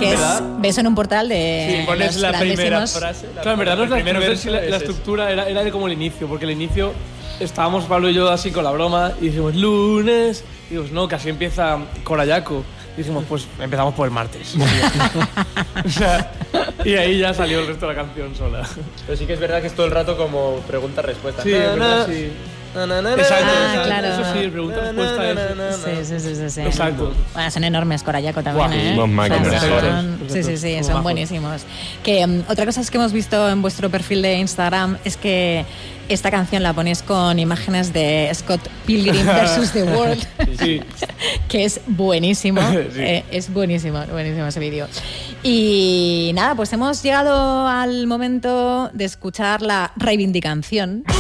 Porque ves en un portal de sí, pones la primera frase. Claro, en verdad no es la primera frase, la estructura era de como el inicio, porque el inicio estábamos Pablo y yo así con la broma y dijimos lunes, y dijimos no, casi empieza Corayaco. Y dijimos, pues empezamos por el martes. O sea, y ahí ya salió el resto de la canción sola. Pero sí que es verdad que es todo el rato como pregunta-respuesta. Sí, es verdad, sí. Exacto. Claro. Eso sí, pregunta-respuesta es. Sí. Exacto. Bueno, son enormes, Corayaco también, Unos máquinas. Sí, son buenísimos. Que otra cosa es que hemos visto en vuestro perfil de Instagram es que esta canción la ponéis con imágenes de Scott Pilgrim vs. The World, sí. que es buenísimo. Sí. Es buenísimo ese vídeo. Y nada, pues hemos llegado al momento de escuchar la reivindicación.